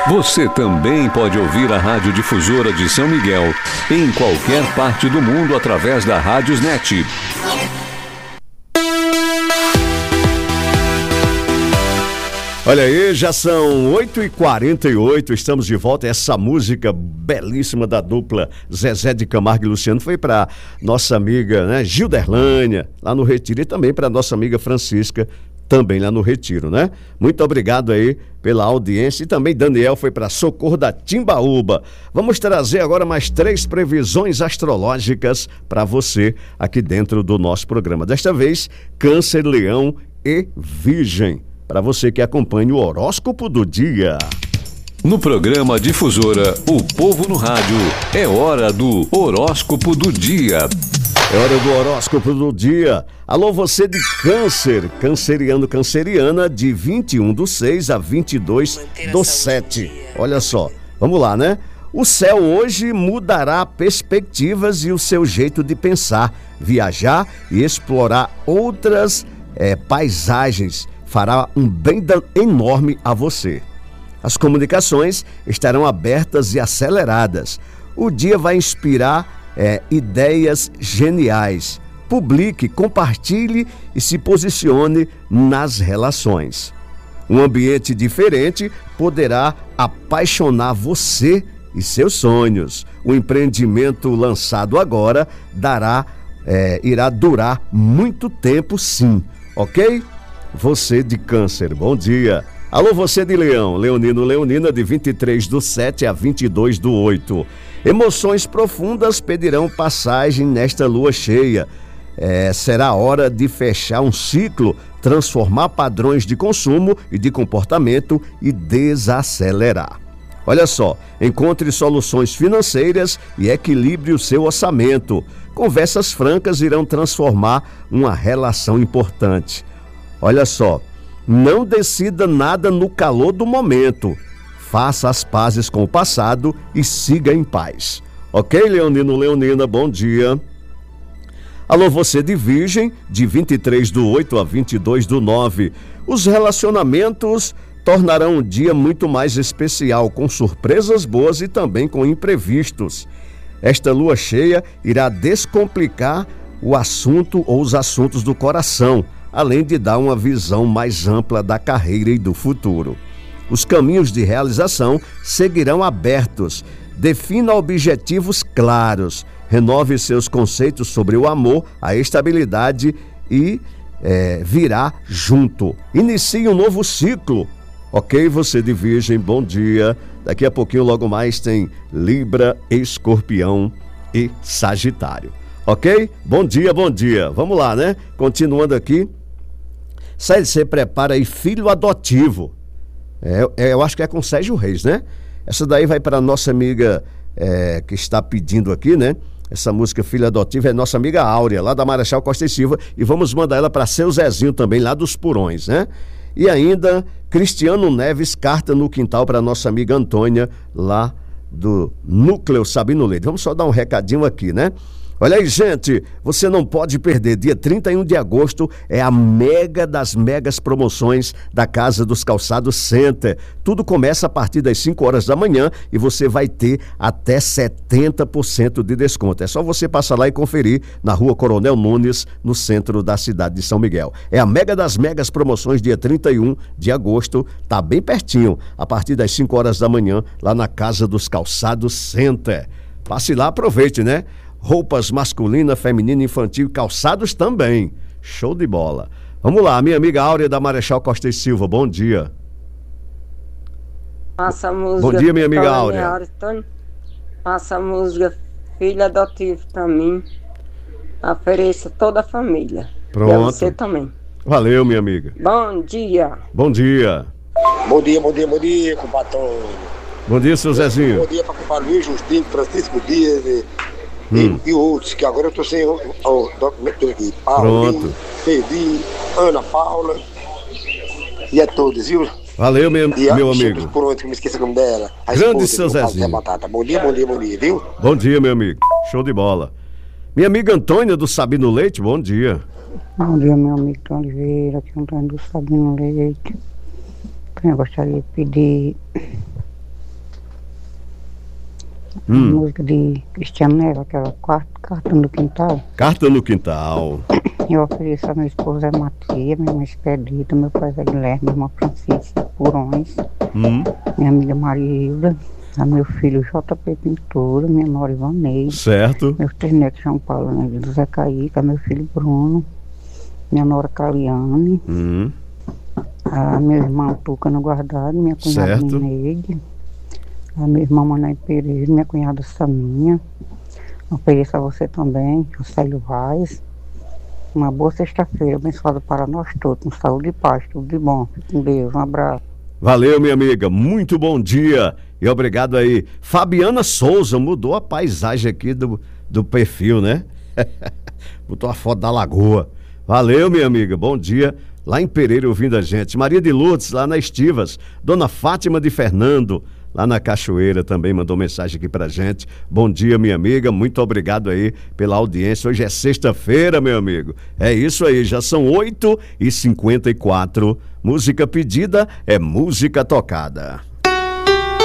Você também pode ouvir a Rádio Difusora de São Miguel em qualquer parte do mundo através da Rádiosnet. Olha aí, já são 8h48, estamos de volta. Essa música belíssima da dupla Zezé de Camargo e Luciano foi para nossa amiga, né, Gilderlânia, lá no Retiro, e também para nossa amiga Francisca, também lá no Retiro, né? Muito obrigado aí pela audiência. E também Daniel foi para Socorro da Timbaúba. Vamos trazer agora mais 3 previsões astrológicas para você aqui dentro do nosso programa. Desta vez, Câncer, Leão e Virgem. Para você que acompanha o horóscopo do dia. No programa Difusora, o povo no rádio, é hora do horóscopo do dia. É hora do horóscopo do dia. Alô, você de Câncer, canceriano, canceriana, de 21/6 a 22/7. Olha só, vamos lá, né? O céu hoje mudará perspectivas e o seu jeito de pensar, viajar e explorar outras paisagens. Fará um bem enorme a você. As comunicações estarão abertas e aceleradas. O dia vai inspirar ideias geniais. Publique, compartilhe e se posicione nas relações. Um ambiente diferente poderá apaixonar você e seus sonhos. O empreendimento lançado agora irá durar muito tempo, sim, ok? Você de Câncer, bom dia. Alô, você de Leão, leonino, leonina, de 23/7 a 22/8. Emoções profundas pedirão passagem nesta lua cheia. Será hora de fechar um ciclo, transformar padrões de consumo e de comportamento e desacelerar. Olha só, encontre soluções financeiras e equilibre o seu orçamento. Conversas francas irão transformar uma relação importante. Olha só, não decida nada no calor do momento. Faça as pazes com o passado e siga em paz. Ok, leonino, leonina, bom dia. Alô, você de Virgem, de 23/8 a 22/9. Os relacionamentos tornarão um dia muito mais especial, com surpresas boas e também com imprevistos. Esta lua cheia irá descomplicar o assunto ou os assuntos do coração, além de dar uma visão mais ampla da carreira e do futuro. Os caminhos de realização seguirão abertos. Defina objetivos claros. Renove seus conceitos sobre o amor, a estabilidade e virá junto. Inicie um novo ciclo. Ok, você de Virgem, bom dia. Daqui a pouquinho, logo mais, tem Libra, Escorpião e Sagitário. Ok? Bom dia, bom dia. Vamos lá, né? Continuando aqui. Você prepara aí filho adotivo. Eu acho que é com Sérgio Reis, né? Essa daí vai para a nossa amiga que está pedindo aqui, né? Essa música Filho Adotivo é nossa amiga Áurea, lá da Marechal Costa e Silva. E vamos mandar ela para seu Zezinho também, lá dos Purões, né? E ainda, Cristiano Neves, carta no quintal para nossa amiga Antônia, lá do Núcleo Sabino Leite. Vamos só dar um recadinho aqui, né? Olha aí, gente, você não pode perder. Dia 31 de agosto é a mega das megas promoções da Casa dos Calçados Center. Tudo começa a partir das 5 horas da manhã e você vai ter até 70% de desconto. É só você passar lá e conferir na Rua Coronel Nunes, no centro da cidade de São Miguel. É a mega das megas promoções, dia 31 de agosto, tá bem pertinho, a partir das 5 horas da manhã, lá na Casa dos Calçados Center. Passe lá, aproveite, né? Roupas masculina, feminina, infantil, calçados também. Show de bola. Vamos lá, minha amiga Áurea da Marechal Costa e Silva, bom dia. Passa a música. Bom dia, minha amiga Áurea. Passa a música Filho Adotivo pra mim. Ofereça toda a família. Pronto. E você também. Valeu, minha amiga. Bom dia. Bom dia. Bom dia, compadre. Bom dia, seu Zezinho. Bom dia para o compadre Luiz Justino, Francisco Dias e outros, que agora eu estou sem o documento aqui. Pronto. Perdi, Ana Paula e a todos, viu? Valeu, meu amigo. Por onde que me esqueci o nome dela. Grande seu Zezinho. Bom dia, viu? Bom dia, meu amigo. Show de bola. Minha amiga Antônia do Sabino Leite, bom dia. Bom dia, meu amigo Tom Oliveira, aqui Antônio do Sabino Leite. Eu gostaria de pedir A música de Cristiano Neva, aquela Carta no Quintal. Carta no Quintal. Eu ofereço a minha esposa Matia, minha irmã Expedita, meu pai Zé Guilherme, minha irmã Francisca Purões, minha amiga Marilda, a meu filho JP Pintura, minha nora Ivaneide. Certo. Meus três netos João Paulo, né, do Zé Caíca, meu filho Bruno, minha nora Caliane, a meu irmão Tucano Guardado, minha cunhada Mineide, a minha irmã Manoel Pereira, minha cunhada Saminha. Ofereço a você também, o Célio Vaz. Uma boa sexta-feira, abençoada para nós todos, com saúde e paz, tudo de bom. Um beijo, um abraço. Valeu, minha amiga, muito bom dia e obrigado aí. Fabiana Souza mudou a paisagem aqui do perfil, né? Botou a foto da lagoa. Valeu, minha amiga, bom dia. Lá em Pereira ouvindo a gente. Maria de Lourdes, lá na Estivas. Dona Fátima de Fernando, lá na Cachoeira, também mandou mensagem aqui pra gente. Bom dia, minha amiga, muito obrigado aí pela audiência. Hoje é sexta-feira, meu amigo. É isso aí, já são 8h54. Música pedida é música tocada.